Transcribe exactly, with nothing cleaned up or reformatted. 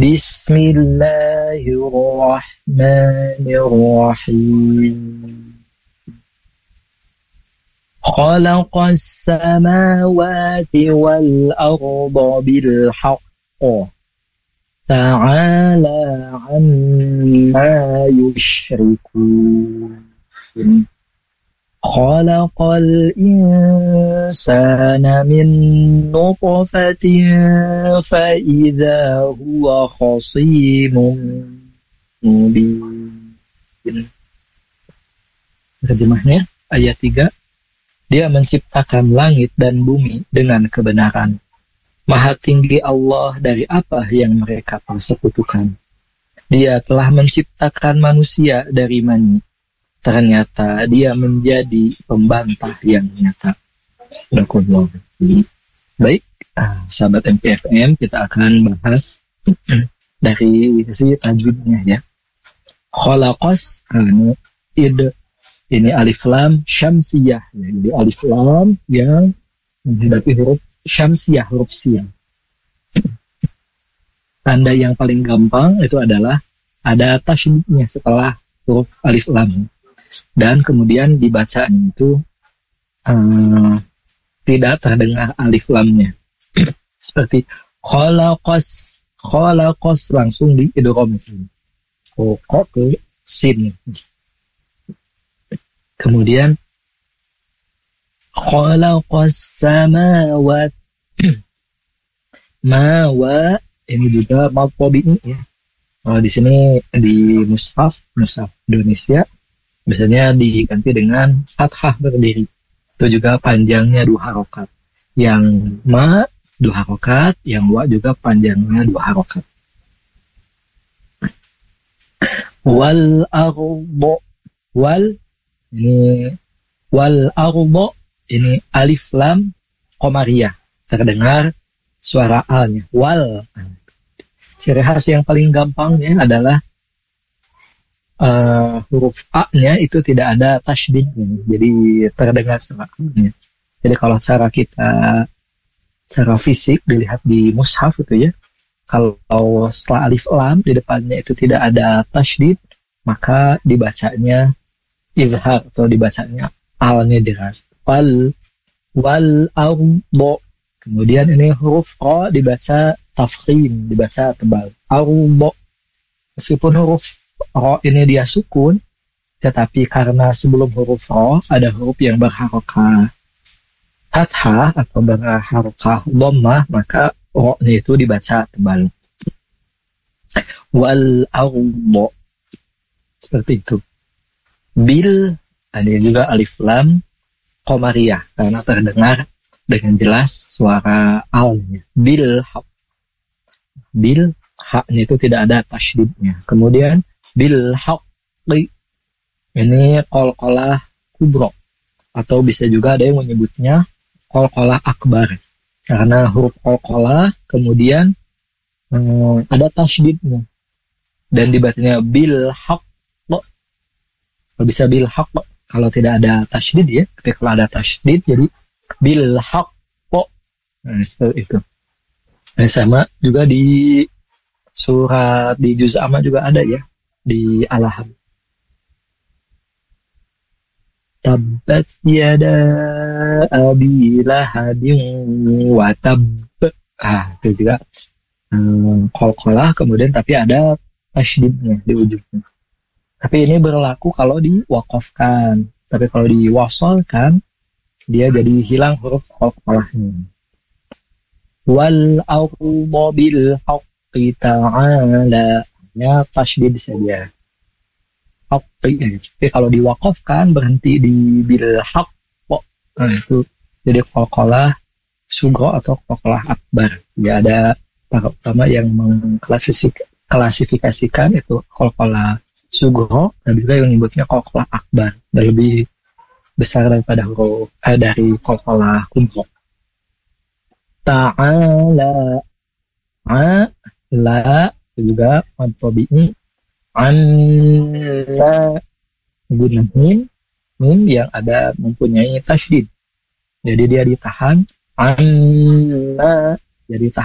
Bismillahirrahmanirrahim. Khalaqas samawati wal arda bil haqq. Ta'ala amma yushrikun. Khalaqal insana min nutfatin fa idza huwa khasimun mubin. Terjemahnya ayat tiga. Dia menciptakan langit dan bumi dengan kebenaran. Maha tinggi Allah dari apa yang mereka persekutukan. Dia telah menciptakan manusia dari mani. Ternyata dia menjadi pembantah yang nyata. Baik, sahabat M P F M, kita akan bahas dari sisi tajwidnya ya. Khalaqas, anu, id, ini alif lam syamsiyah. Jadi alif lam yang menghadapi huruf syamsiyah, huruf siang. Tanda yang paling gampang itu adalah ada tasydidnya setelah huruf alif lam. Dan kemudian dibacanya itu uh, tidak terdengar alif lamnya. Seperti khalaqas, khalaqas langsung di idgham. Kok ke sin. Kemudian khalaqas samawat. Ma wa ini juga mad tabi'i ya. Oh, di sini di mushaf, mushaf Indonesia biasanya diganti dengan fathah berdiri. Itu juga panjangnya dua harokat. Yang ma dua harokat, yang wa juga panjangnya dua harokat. Wal ardo, wal ini wal ardo ini alif lam qamariyah. Terdengar suara a-nya. Wal. Ciri khas yang paling gampangnya adalah Uh, huruf A-nya itu tidak ada tasydidnya, jadi terdengar suara A-nya. Jadi kalau cara kita secara fisik dilihat di mushaf itu ya, kalau setelah alif lam di depannya itu tidak ada tasydid, maka dibacanya izhar atau dibacanya al-nya deras. Wal wal ardo. Kemudian ini huruf qa dibaca tafkhim, dibaca tebal. Ardo. Meskipun huruf ro ini dia sukun, tetapi karena sebelum huruf ro ada huruf yang berharokah fathah atau berharokah dhammah, maka ro-nya itu dibaca tebal. Wal ardo. Seperti itu. Bil, ada juga alif lam qamariyah karena terdengar dengan jelas suara al-nya. Bil haq. Bil haknya itu tidak ada tasydidnya. Kemudian bil haqqi ini qalqalah kubra atau bisa juga ada yang menyebutnya qalqalah akbar karena huruf qalqalah kemudian hmm, ada tasydidnya dan dibacanya bil haqq. Bisa bil haqq kalau tidak ada tasydid ya, tapi kalau ada tasydid jadi bil haqq. Nah, seperti itu. Nah, sama juga di surat di juz amma juga ada ya. Di Al-Ahzab. Tabbat yada abi lahabin wa tab. Ah, itu juga hmm, qalqalah kemudian tapi ada tasydidnya di ujungnya. Tapi ini berlaku kalau diwaqafkan. Tapi kalau diwasalkan dia jadi hilang huruf qalqalahnya. Wal arda bil haqqi ta'ala. Ya tasydid saja. Haqqi. Tapi kalau diwaqafkan berhenti di bil haqq. Nah itu jadi qalqalah sughra atau qalqalah akbar. Ya ada para ulama yang mengklasifikasikan itu qalqalah sughra dan juga yang menyebutnya qalqalah akbar dan lebih besar daripada huruf eh, dari qalqalah kubra. Ta'ala a la juga mad tabi'i anna guna mim mim yang ada mempunyai tasydid jadi dia ditahan anna jadi tahan